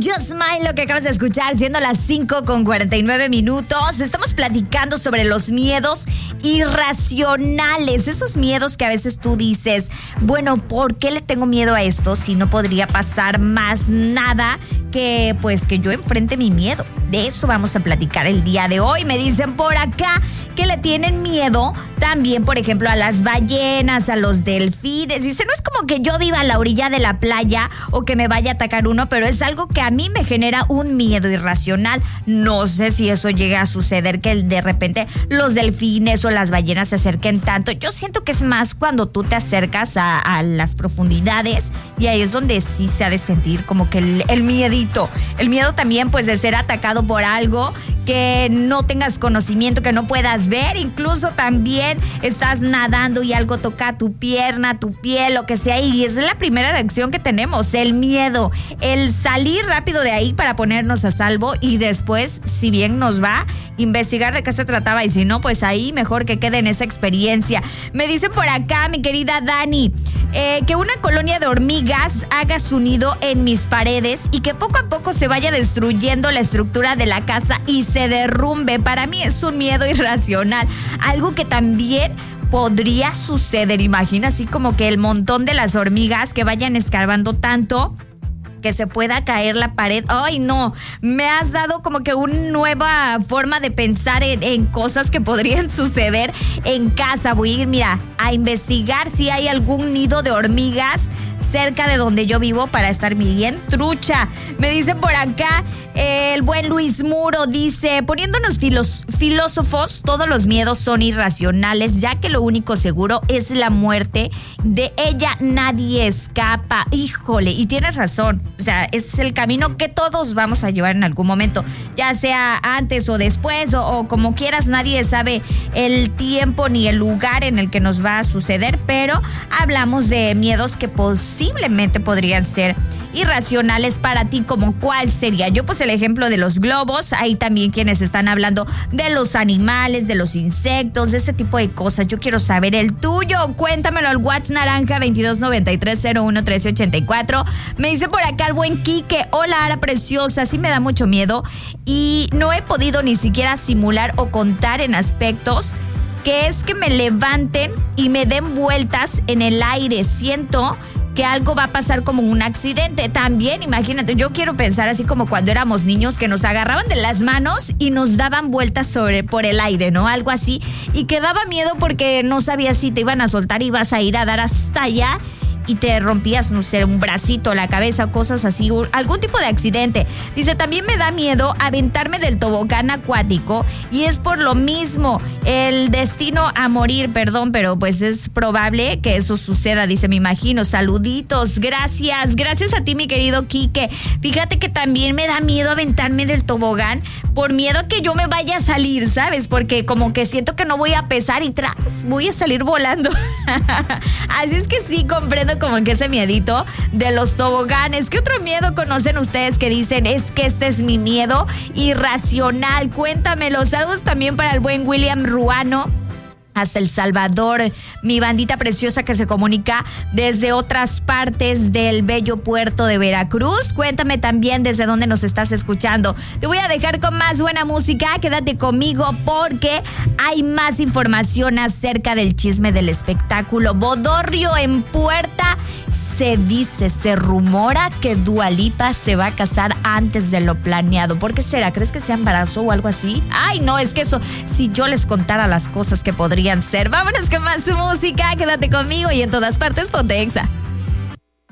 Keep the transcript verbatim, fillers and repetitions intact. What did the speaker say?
Just Mine, lo que acabas de escuchar, siendo las cinco con cuarenta y nueve minutos. Estamos platicando sobre los miedos irracionales. Esos miedos que a veces tú dices, bueno, ¿por qué le tengo miedo a esto si no podría pasar más nada que pues que yo enfrente mi miedo? De eso vamos a platicar el día de hoy. Me dicen por acá que le tienen miedo también, por ejemplo, a las ballenas, a los delfines. Dice, no es como que yo viva a la orilla de la playa o que me vaya a atacar uno, pero es algo que a mí me genera un miedo irracional. No sé si eso llega a suceder, que de repente los delfines o las ballenas se acerquen tanto. Yo siento que es más cuando tú te acercas a, a las profundidades, y ahí es donde sí se ha de sentir como que el, el miedito. El miedo también, pues, de ser atacado por algo que no tengas conocimiento, que no puedas ver. Incluso también estás nadando y algo toca tu pierna, tu piel, lo que sea, y es la primera reacción que tenemos, el miedo, el salir rápido de ahí para ponernos a salvo, y después, si bien nos va, investigar de qué se trataba, y si no, pues ahí mejor que quede en esa experiencia. Me dicen por acá, mi querida Dani, eh, que una colonia de hormigas haga su nido en mis paredes y que poco a poco se vaya destruyendo la estructura de la casa y se derrumbe. Para mí es un miedo irracional, algo que también podría suceder. Imagina así como que el montón de las hormigas que vayan escarbando tanto que se pueda caer la pared. Ay, no, me has dado como que una nueva forma de pensar en, en cosas que podrían suceder en casa. Voy a ir, mira, a investigar si hay algún nido de hormigas cerca de donde yo vivo para estar bien trucha. Me dicen por acá, eh, el buen Luis Muro dice, poniéndonos filos, filósofos, todos los miedos son irracionales, ya que lo único seguro es la muerte. De ella nadie escapa. Híjole, y tienes razón. O sea, es el camino que todos vamos a llevar en algún momento, ya sea antes o después, o, o como quieras. Nadie sabe el tiempo ni el lugar en el que nos va a suceder, pero hablamos de miedos que posiblemente podrían ser irracionales para ti. ¿Como cuál sería? Yo puse el ejemplo de los globos. Hay también quienes están hablando de los animales, de los insectos, de ese tipo de cosas. Yo quiero saber el tuyo. Cuéntamelo al WhatsApp naranja veintidós noventa y tres cero uno trece ochenta y cuatro. Me dice por acá el buen Quique, hola Ara preciosa, sí me da mucho miedo y no he podido ni siquiera simular o contar en aspectos, que es que me levanten y me den vueltas en el aire. Siento que algo va a pasar como un accidente. También, imagínate, yo quiero pensar así como cuando éramos niños, que nos agarraban de las manos y nos daban vueltas sobre, por el aire, ¿no? Algo así. Y que daba miedo porque no sabías si te iban a soltar y ibas a ir a dar hasta allá y te rompías, no sé, un bracito, la cabeza, cosas así, algún tipo de accidente. Dice, también me da miedo aventarme del tobogán acuático, y es por lo mismo, el destino a morir, perdón, pero pues es probable que eso suceda, dice, me imagino. Saluditos, gracias, gracias a ti, mi querido Quique. Fíjate que también me da miedo aventarme del tobogán, por miedo a que yo me vaya a salir, ¿sabes? Porque como que siento que no voy a pesar y tras, voy a salir volando. Así es que sí, comprendo como que ese miedito de los toboganes. ¿Qué otro miedo conocen ustedes que dicen, es que este es mi miedo irracional? Cuéntamelo. Saludos también para el buen William Ruano hasta El Salvador, mi bandita preciosa que se comunica desde otras partes del bello puerto de Veracruz. Cuéntame también desde dónde nos estás escuchando. Te voy a dejar con más buena música, quédate conmigo porque hay más información acerca del chisme del espectáculo. Bodorrio en puerta. Se dice, se rumora que Dua Lipa se va a casar antes de lo planeado. ¿Por qué será? ¿Crees que sea embarazo o algo así? Ay, no, es que eso, si yo les contara las cosas que podrían ser. Vámonos con más música, quédate conmigo y en todas partes ponte Exa.